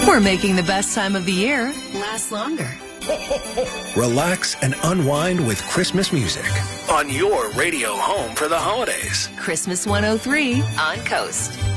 We're making the best time of the year last longer. Relax and unwind with Christmas music on your radio home for the holidays. Christmas 103 on Coast.